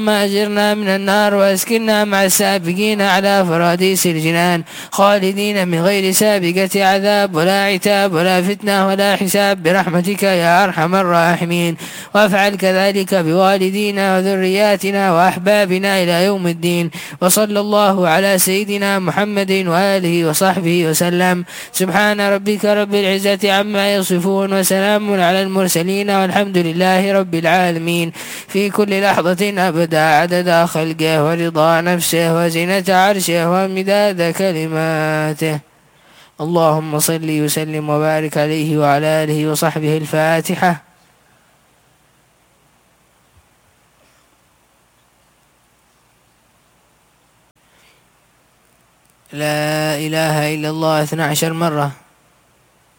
أجرنا من النار وأسكننا مع السابقين على فراديس الجنان خالدين من غير سابقة عذاب ولا عتاب ولا فتنة ولا حساب برحمتك يا أرحم الراحمين. وافعل كذلك بوالدينا وذرياتنا وأحبابنا إلى يوم الدين. وصلى الله على سيدنا محمد وآله وصحبه وسلم. سبحان ربك رب العزة عما يصفون وسلام على المرسلين والحمد لله رب العالمين. في كل لحظة أبدا عدد خلقه ورضا نفسه وزنة عرشه ومداد كلماته. اللهم صل وسلم وبارك عليه وعلى آله وصحبه. الفاتحة. لا إله إلا الله 12 مرة.